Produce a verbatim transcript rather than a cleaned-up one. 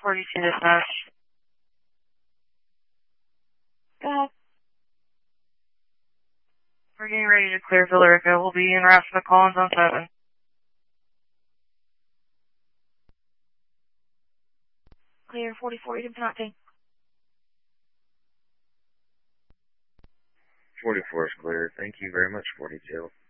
forty-two dispatch. Go ahead. We're getting ready to clear Villarica. We'll be en route to the Collins on seven. Clear forty-four, you cannot take. forty-four is clear. Thank you very much, forty-two.